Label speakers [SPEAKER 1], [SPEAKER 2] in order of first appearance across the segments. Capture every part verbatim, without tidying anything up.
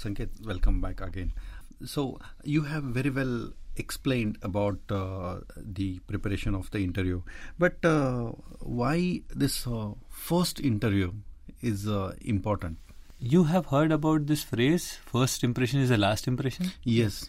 [SPEAKER 1] Sanket, welcome back again. So you have very well explained about uh, the preparation of the interview, but uh, why this uh, first interview is uh, important?
[SPEAKER 2] You have heard about this phrase, first impression is the last impression?
[SPEAKER 1] Yes.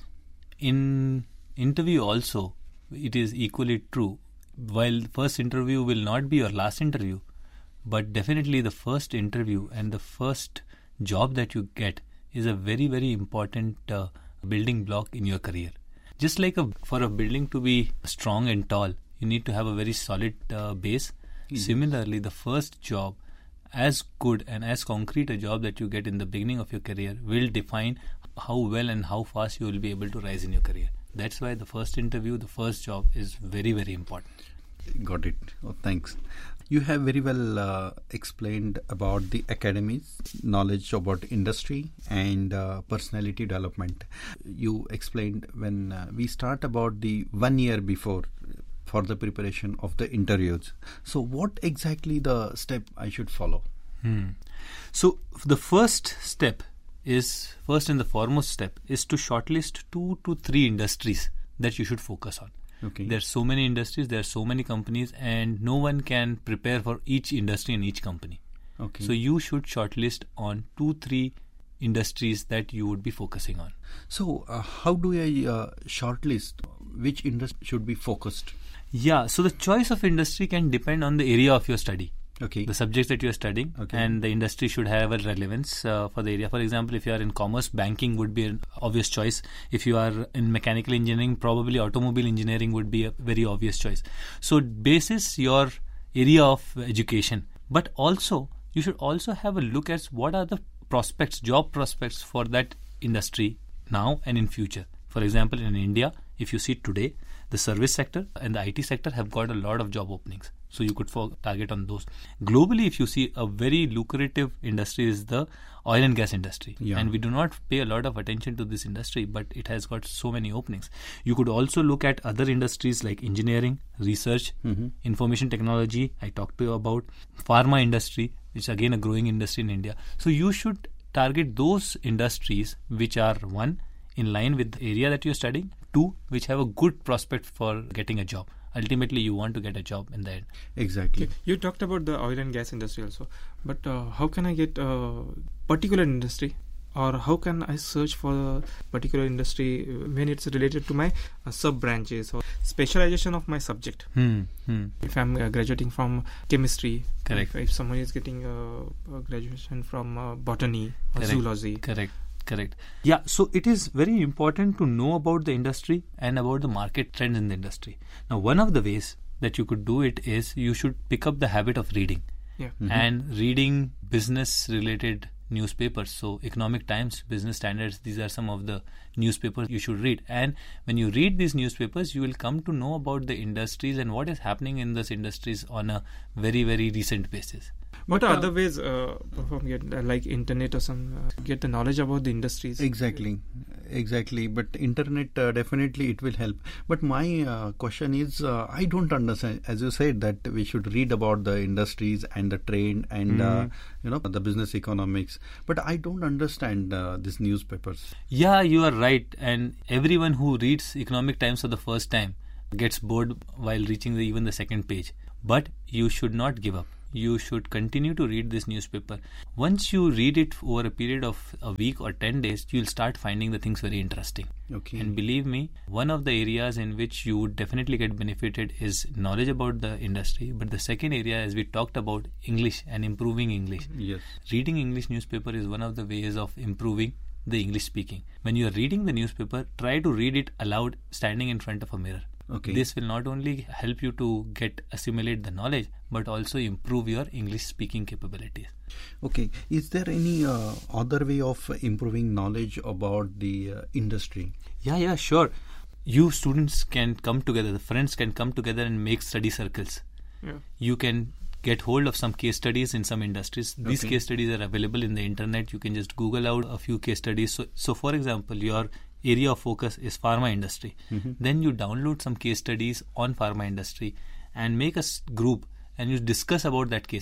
[SPEAKER 2] In interview also, it is equally true. While first interview will not be your last interview, but definitely the first interview and the first job that you get is a very, very important uh, building block in your career. Just like a, for a building to be strong and tall, you need to have a very solid uh, base. Mm. Similarly, the first job, as good and as concrete a job that you get in the beginning of your career, will define how well and how fast you will be able to rise in your career. That's why the first interview, the first job is very, very important.
[SPEAKER 1] Got it. Oh, thanks. You have very well uh, explained about the academies, knowledge about industry and uh, personality development. You explained when uh, we start about the one year before for the preparation of the interviews. So what exactly the step I should follow?
[SPEAKER 2] Hmm. So the first step is, first and the foremost step is to shortlist two to three industries that you should focus on.
[SPEAKER 1] Okay.
[SPEAKER 2] There are so many industries, there are so many companies, and no one can prepare for each industry and each company.
[SPEAKER 1] Okay.
[SPEAKER 2] So you should shortlist on two, three industries that you would be focusing on.
[SPEAKER 1] So uh, how do I uh, shortlist which industry should be focused?
[SPEAKER 2] Yeah, so the choice of industry can depend on the area of your study.
[SPEAKER 1] Okay.
[SPEAKER 2] The subjects that you are studying,
[SPEAKER 1] okay.
[SPEAKER 2] and the industry should have a relevance uh, for the area. For example, if you are in commerce, banking would be an obvious choice. If you are in mechanical engineering, probably automobile engineering would be a very obvious choice. So basis your area of education, but also you should also have a look at what are the prospects, job prospects for that industry now and in future. For example, in India, if you see today, the service sector and the I T sector have got a lot of job openings. So you could fo- target on those. Globally, if you see, a very lucrative industry is the oil and gas industry.
[SPEAKER 1] Yeah.
[SPEAKER 2] And we do not pay a lot of attention to this industry, but it has got so many openings. You could also look at other industries like engineering, research,
[SPEAKER 1] mm-hmm.
[SPEAKER 2] information technology, I talked to you about, pharma industry, which is again a growing industry in India. So you should target those industries which are, one, in line with the area that you're studying, two, which have a good prospect for getting a job. Ultimately, you want to get a job in the end.
[SPEAKER 1] Exactly.
[SPEAKER 3] Okay. You talked about the oil and gas industry also, but uh, how can I get a particular industry, or how can I search for a particular industry when it's related to my uh, sub-branches or specialization of my subject?
[SPEAKER 2] Hmm. Hmm.
[SPEAKER 3] If I'm uh, graduating from chemistry,
[SPEAKER 2] correct.
[SPEAKER 3] If, if someone is getting a, a graduation from uh, botany or
[SPEAKER 2] correct.
[SPEAKER 3] zoology.
[SPEAKER 2] Correct. Correct. Yeah, so it is very important to know about the industry and about the market trends in the industry. Now, one of the ways that you could do it is you should pick up the habit of reading.
[SPEAKER 3] Yeah.
[SPEAKER 1] Mm-hmm.
[SPEAKER 2] And reading business-related newspapers. So, Economic Times, Business Standards, these are some of the newspapers you should read. And when you read these newspapers, you will come to know about the industries and what is happening in those industries on a very, very recent basis.
[SPEAKER 3] What are other ways, uh, from get, uh, like internet or some, uh, get the knowledge about the industries?
[SPEAKER 1] Exactly, exactly. But internet uh, definitely it will help. But my uh, question is, uh, I don't understand. As you said that we should read about the industries and the trend and mm. uh, you know the business economics. But I don't understand uh, these newspapers.
[SPEAKER 2] Yeah, you are right. And everyone who reads Economic Times for the first time gets bored while reaching the, even the second page. But you should not give up. You should continue to read this newspaper. Once you read it over a period of a week or ten days, you'll start finding the things very interesting.
[SPEAKER 1] Okay.
[SPEAKER 2] And believe me, one of the areas in which you would definitely get benefited is knowledge about the industry. But the second area, as we talked about, English and improving English.
[SPEAKER 1] Yes.
[SPEAKER 2] Reading English newspaper is one of the ways of improving the English speaking. When you are reading the newspaper, try to read it aloud, standing in front of a mirror.
[SPEAKER 1] Okay.
[SPEAKER 2] This will not only help you to get assimilate the knowledge, but also improve your English speaking capabilities.
[SPEAKER 1] Okay. Is there any uh, other way of improving knowledge about the uh, industry?
[SPEAKER 2] Yeah, yeah, sure. You students can come together, the friends can come together and make study circles.
[SPEAKER 3] Yeah.
[SPEAKER 2] You can get hold of some case studies in some industries. These
[SPEAKER 1] okay.
[SPEAKER 2] case studies are available in the internet. You can just Google out a few case studies. So, so for example, your area of focus is pharma industry.
[SPEAKER 1] Mm-hmm.
[SPEAKER 2] Then you download some case studies on pharma industry and make a group and you discuss about that case study.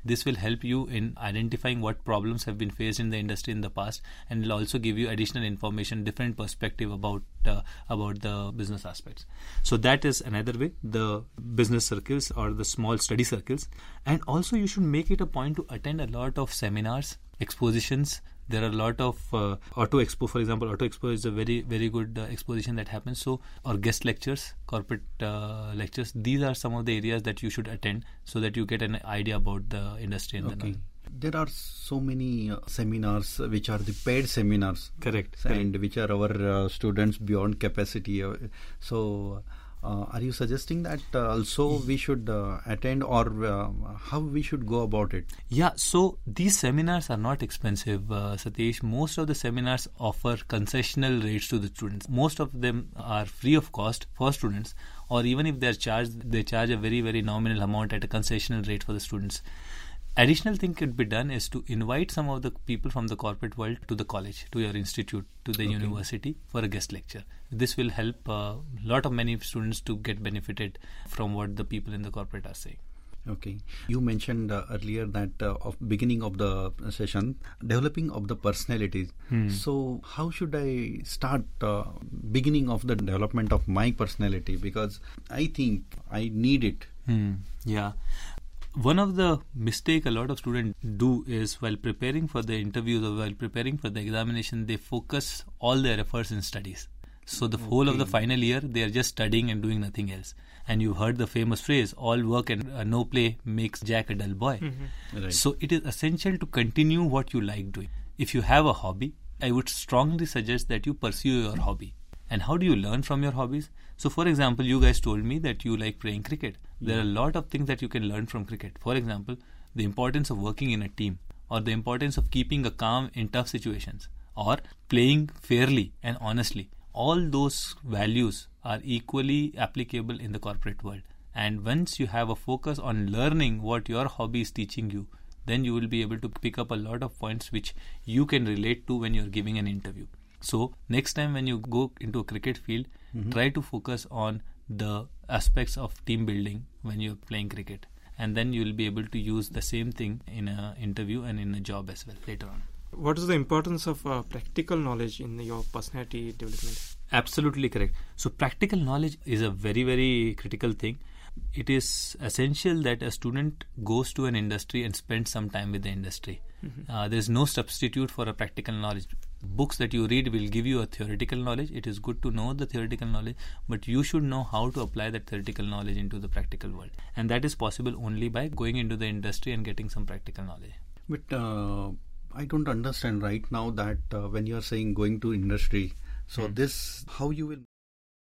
[SPEAKER 2] This will help you in identifying what problems have been faced in the industry in the past, and will also give you additional information, different perspective about uh, about the business aspects. So that is another way, the business circles or the small study circles. And also you should make it a point to attend a lot of seminars, expositions. There are a lot of uh, Auto Expo, for example. Auto Expo is a very, very good uh, exposition that happens. So, or guest lectures, corporate uh, lectures. These are some of the areas that you should attend so that you get an idea about the industry and
[SPEAKER 1] okay.
[SPEAKER 2] the knowledge.
[SPEAKER 1] There are so many uh, seminars uh, which are the paid seminars.
[SPEAKER 2] Correct.
[SPEAKER 1] And
[SPEAKER 2] correct.
[SPEAKER 1] which are our uh, students beyond capacity. Uh, so, uh, are you suggesting that uh, also we should uh, attend, or uh, how we should go about it?
[SPEAKER 2] Yeah, so these seminars are not expensive, uh, Satish. Most of the seminars offer concessional rates to the students. Most of them are free of cost for students, or even if they are charged, they charge a very, very nominal amount at a concessional rate for the students. Additional thing could be done is to invite some of the people from the corporate world to the college, to your institute, to the okay. university for a guest lecture. This will help a uh, lot of many students to get benefited from what the people in the corporate are saying.
[SPEAKER 1] Okay. You mentioned uh, earlier that uh, of beginning of the session, developing of the personalities.
[SPEAKER 2] Hmm.
[SPEAKER 1] So how should I start uh, beginning of the development of my personality? Because I think I need it.
[SPEAKER 2] Hmm. Yeah. One of the mistake a lot of students do is while preparing for the interviews or while preparing for the examination, they focus all their efforts in studies. So the okay. whole of the final year, they are just studying and doing nothing else. And you've heard the famous phrase, all work and uh, no play makes Jack a dull boy.
[SPEAKER 3] Mm-hmm.
[SPEAKER 1] Right.
[SPEAKER 2] So it is essential to continue what you like doing. If you have a hobby, I would strongly suggest that you pursue your hobby. And how do you learn from your hobbies? So for example, you guys told me that you like playing cricket. There are a lot of things that you can learn from cricket. For example, the importance of working in a team, or the importance of keeping a calm in tough situations, or playing fairly and honestly. All those values are equally applicable in the corporate world. And once you have a focus on learning what your hobby is teaching you, then you will be able to pick up a lot of points which you can relate to when you're giving an interview. So next time when you go into a cricket field, mm-hmm. try to focus on the aspects of team building when you're playing cricket, and then you'll be able to use the same thing in an interview and in a job as well later on.
[SPEAKER 3] What is the importance of uh, practical knowledge in your personality development?
[SPEAKER 2] Absolutely correct. So practical knowledge is a very, very critical thing. It is essential that a student goes to an industry and spends some time with the industry. Mm-hmm. Uh, there is no substitute for a practical knowledge. Books that you read will give you a theoretical knowledge. It is good to know the theoretical knowledge, but you should know how to apply that theoretical knowledge into the practical world. And that is possible only by going into the industry and getting some practical knowledge.
[SPEAKER 1] But uh, I don't understand right now that uh, when you are saying going to industry, so mm. this, how you will